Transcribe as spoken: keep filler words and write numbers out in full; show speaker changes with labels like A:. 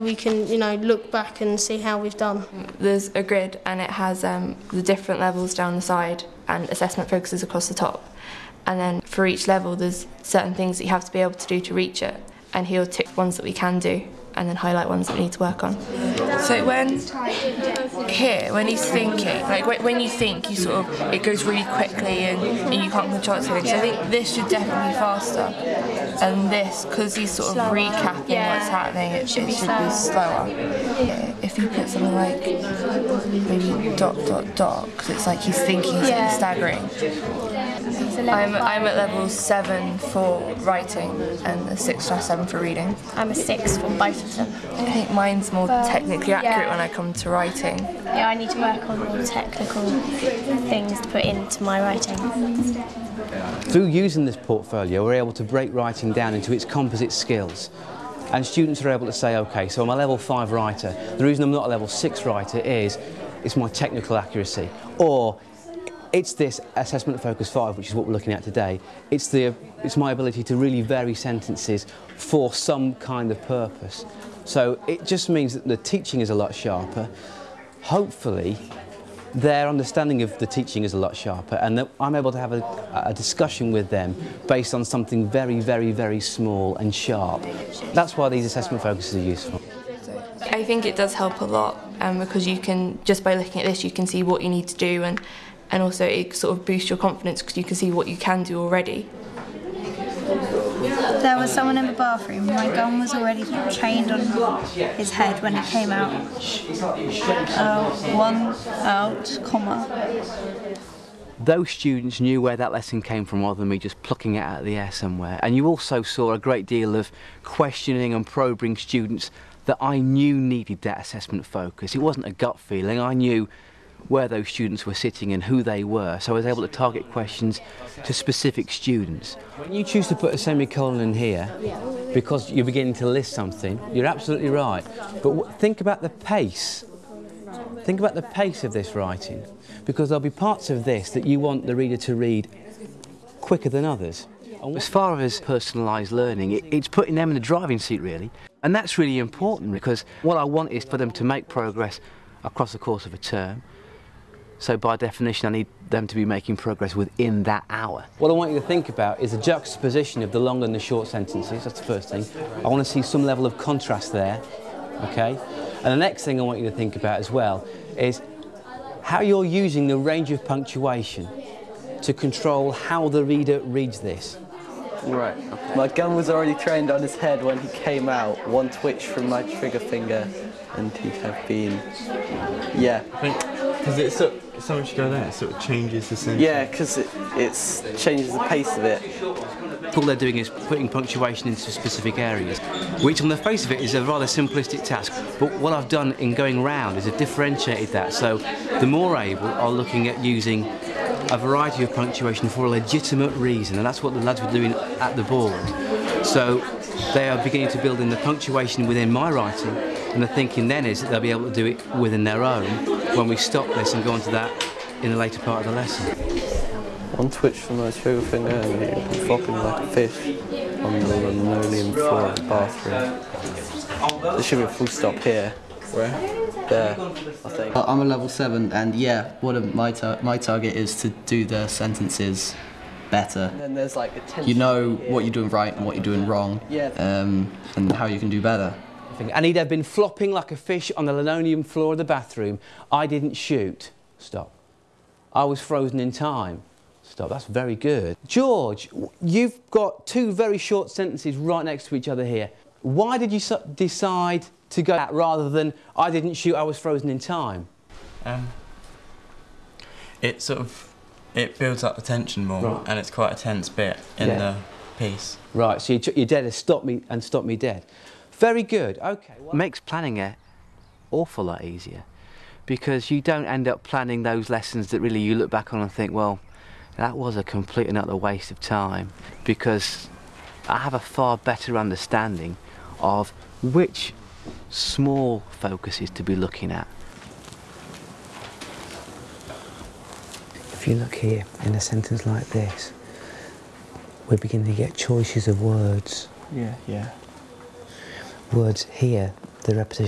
A: We can, you know, look back and see how we've done.
B: There's a grid and it has um, the different levels down the side and assessment focuses across the top. And then for each level there's certain things that you have to be able to do to reach it, and he'll tick ones that we can do and then highlight ones that we need to work on. So when here, when he's thinking, like when you think, you sort of, it goes really quickly and, and you can't control it. So I think this should definitely be faster, and this, because he's sort of slower. recapping yeah. what's happening, it, it should, it be, should slower. be slower. Yeah. If you put something like maybe dot dot dot, because it's like he's thinking, he's yeah. staggering. I'm, I'm at level seven for writing and a six slash seven for reading.
C: I'm a six for both of them.
B: I think mine's more um, technically accurate yeah. when I come to writing.
C: Yeah, I need to work on more technical things to put into my writing.
D: Through using this portfolio, we're able to break writing down into its composite skills. And students are able to say, OK, so I'm a level five writer. The reason I'm not a level six writer is it's my technical accuracy. Or it's this assessment focus five, which is what we're looking at today. It's, the, it's my ability to really vary sentences for some kind of purpose. So it just means that the teaching is a lot sharper. Hopefully, their understanding of the teaching is a lot sharper, and that I'm able to have a, a discussion with them based on something very, very, very small and sharp. That's why these assessment focuses are useful.
B: I think it does help a lot, um, because you can, just by looking at this, you can see what you need to do, and and also it sort of boosts your confidence because you can see what you can do already.
E: There was someone in the bathroom. My gun was already trained on his head when it came out. Uh, one out, comma.
D: Those students knew where that lesson came from rather than me just plucking it out of the air somewhere. And you also saw a great deal of questioning and probing students that I knew needed that assessment focus. It wasn't a gut feeling. I knew where those students were sitting and who they were, so I was able to target questions to specific students. When you choose to put a semicolon in here because you're beginning to list something, you're absolutely right. But think about the pace. Think about the pace of this writing, because there'll be parts of this that you want the reader to read quicker than others. As far as personalised learning, it, it's putting them in the driving seat, really. And that's really important, because what I want is for them to make progress across the course of a term. So by definition, I need them to be making progress within that hour. What I want you to think about is the juxtaposition of the long and the short sentences. That's the first thing. I want to see some level of contrast there, okay? And the next thing I want you to think about as well is how you're using the range of punctuation to control how the reader reads this.
F: Right. My gun was already trained on his head when he came out. One twitch from my trigger finger and he'd have been, yeah.
G: Because it's so, so much go there, it sort of changes the sentence.
F: Yeah, because it it's changes the pace of it.
D: All they're doing is putting punctuation into specific areas, which on the face of it is a rather simplistic task. But what I've done in going round is I've differentiated that, so the more able are looking at using a variety of punctuation for a legitimate reason, and that's what the lads were doing at the board. So they are beginning to build in the punctuation within my writing, and the thinking then is that they'll be able to do it within their own when we stop this and go on to that in the later part of the lesson.
F: One twitch from my trigger finger and it flopping like a fish on the linoleum floor of the bathroom. There should be a full stop here. Where? There, I think.
H: I'm a level seven, and yeah, what a, my, tar my target is to do the sentences better.
F: And then there's like attention.
H: You know what you're doing right and what you're doing wrong,
F: yeah.
H: um, and how you can do better.
D: And he'd have been flopping like a fish on the linoleum floor of the bathroom. I didn't shoot. Stop. I was frozen in time. Stop. That's very good. George, you've got two very short sentences right next to each other here. Why did you decide to go that rather than I didn't shoot, I was frozen in time?
G: Um, it sort of, it builds up the tension more, right. And it's quite a tense bit in yeah. the piece. Right,
D: so you you're dead as stop me and stop me dead. Very good, okay. Well, makes planning an awful lot easier, because you don't end up planning those lessons that really you look back on and think, well, that was a complete and utter waste of time, because I have a far better understanding of which small focuses to be looking at. If you look here in a sentence like this, we're beginning to get choices of words.
F: Yeah, yeah.
D: Words here
I: the repetition